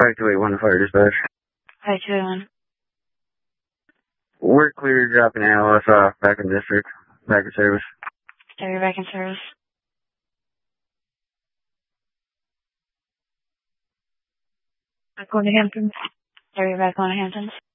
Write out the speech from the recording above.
5281 Fire Dispatch. 5281. We're clear dropping ALS off back in district. Back in service. You're back in service. Back on to Hamptons. You're back on to Hamptons.